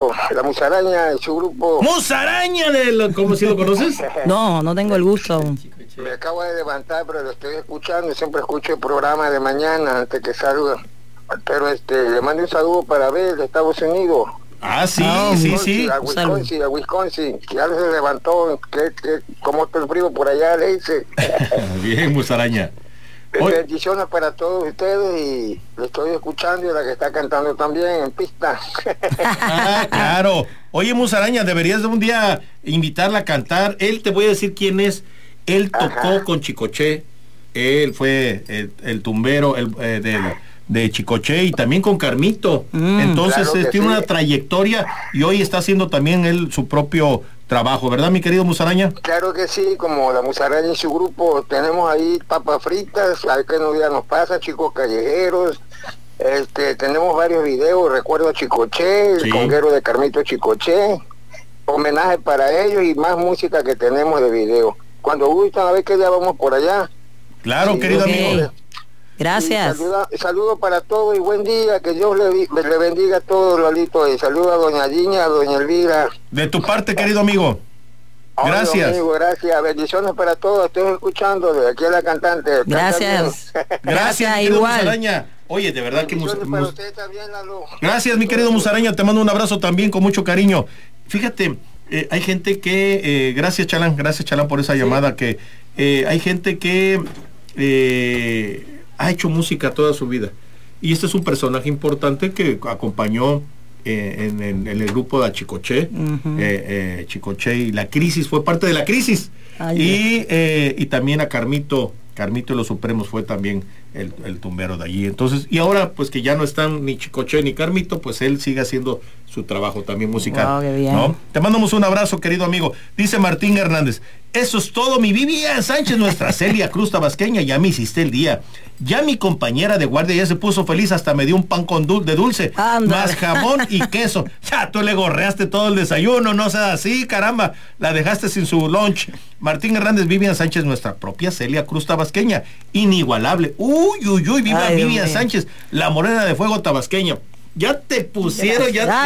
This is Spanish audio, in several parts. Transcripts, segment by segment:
grupo, la Musaraña, su grupo. ¡Musaraña! ¿Cómo si lo conoces? No, no tengo el gusto aún. Me acabo de levantar, pero lo estoy escuchando, siempre escucho el programa de mañana antes que salga. Pero le mando un saludo para Abel de Estados Unidos. Ah, sí, sí. A Wisconsin, que ya se levantó, ¿cómo está el frío por allá? Le dice. Bien, Musaraña. Bendiciones para todos ustedes y lo estoy escuchando y la que está cantando también en pista. Ah, claro. Oye, Musaraña, deberías de un día invitarla a cantar. Él, te voy a decir quién es. Él tocó con Chicoche. Él fue el tumbero de Chicoche y también con Carmito. Entonces claro tiene una trayectoria y hoy está haciendo también él su propio trabajo, ¿verdad, mi querido Musaraña? Claro que sí, como la Musaraña y su grupo, tenemos ahí papas fritas, a ver qué día nos pasa, chicos callejeros, tenemos varios videos, recuerdo a Chicoche, el conguero de Carmito Chicoche, homenaje para ellos y más música que tenemos de video. Cuando gustan, a ver qué día vamos por allá. Claro, sí, querido amigo. Gracias. Saludo para todos y buen día, que Dios le bendiga a todos, Lolito, y saludo a doña Giña, a doña Elvira. De tu parte, querido amigo. Gracias. Amigo, gracias, bendiciones para todos, estoy escuchando de aquí a la cantante. Gracias. Gracias, igual. Musaraña. Oye, de verdad que para usted también, Lalo. Gracias, mi querido Musaraña, te mando un abrazo también con mucho cariño. Fíjate, hay gente que, gracias Chalán por esa llamada, que hay gente que ha hecho música toda su vida y este es un personaje importante que acompañó en el grupo de Chicoche. Chicoche y la Crisis, fue parte de la Crisis. Y también a Carmito y los Supremos fue también el tumbero de allí. Entonces, y ahora pues que ya no están ni Chicoche ni Carmito, pues él sigue haciendo su trabajo también musical. Wow, qué bien. ¿No? Te mandamos un abrazo, querido amigo. Dice Martín Hernández, eso es todo, mi Vivian Sánchez, nuestra Celia Cruz tabasqueña, ya me hiciste el día. Ya mi compañera de guardia ya se puso feliz, hasta me dio un pan con de dulce, más jamón y queso. Ya tú le gorreaste todo el desayuno, no seas así, caramba, la dejaste sin su lunch. Martín Hernández, Vivian Sánchez, nuestra propia Celia Cruz tabasqueña, inigualable. Uy, viva Vivian Sánchez, la morena de fuego tabasqueña. Ya te pusieron,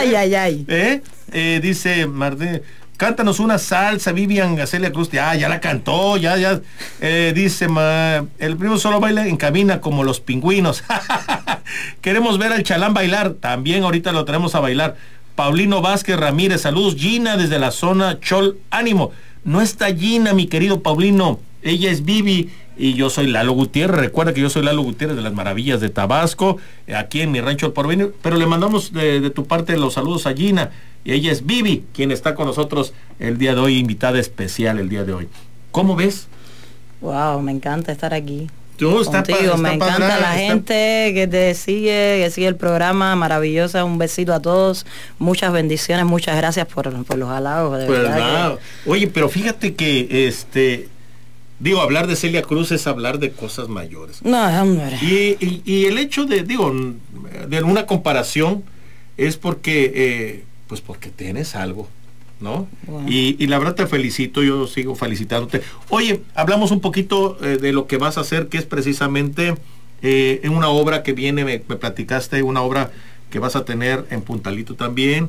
dice Martín, cántanos una salsa, Vivian Celia Cruz. Ya la cantó, dice el primo solo baila en cabina como los pingüinos. Queremos ver al Chalán bailar, también ahorita lo tenemos a bailar. Paulino Vázquez Ramírez, saludos. Gina desde la zona Chol, ánimo. No está Gina, mi querido Paulino, ella es Vivi y yo soy Lalo Gutiérrez. Recuerda que yo soy Lalo Gutiérrez de las Maravillas de Tabasco, aquí en mi rancho El Porvenir, pero le mandamos de tu parte los saludos a Gina, y ella es Vivi, quien está con nosotros el día de hoy, invitada especial el día de hoy. ¿Cómo ves? Wow, me encanta estar aquí. Contigo, me encanta la gente que te sigue, que sigue el programa, maravillosa, un besito a todos, muchas bendiciones, muchas gracias por los halagos, de verdad. Oye, pero fíjate que hablar de Celia Cruz es hablar de cosas mayores. No, hombre. Y el hecho de una comparación es porque porque tienes algo, ¿no? Wow. Y la verdad te felicito, yo sigo felicitándote. Oye, hablamos un poquito de lo que vas a hacer, que es precisamente en una obra que viene, me platicaste, una obra que vas a tener en Puntalito también,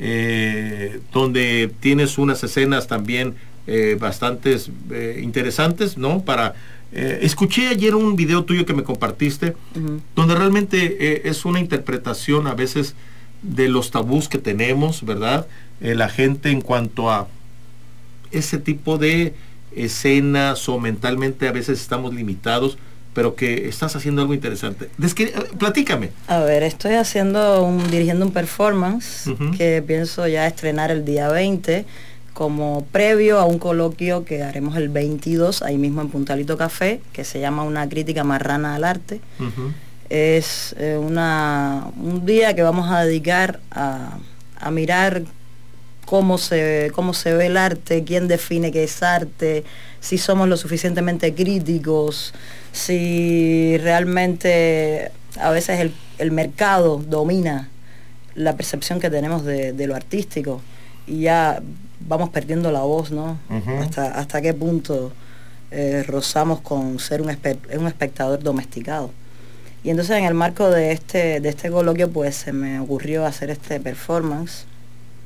donde tienes unas escenas también bastantes interesantes, ¿no? Escuché ayer un video tuyo que me compartiste, donde realmente es una interpretación a veces de los tabús que tenemos, ¿verdad? La gente en cuanto a ese tipo de escenas, o mentalmente a veces estamos limitados, pero que estás haciendo algo interesante. Platícame. A ver, estoy dirigiendo un performance que pienso ya estrenar el día 20 como previo a un coloquio que haremos el 22 ahí mismo en Puntalito Café, que se llama Una crítica marrana al arte. Es un día que vamos a dedicar a mirar cómo se ve el arte, quién define qué es arte, si somos lo suficientemente críticos, si realmente a veces el mercado domina la percepción que tenemos de lo artístico y ya vamos perdiendo la voz, ¿no? Hasta qué punto rozamos con ser un espectador domesticado. Y entonces en el marco de este coloquio pues se me ocurrió hacer este performance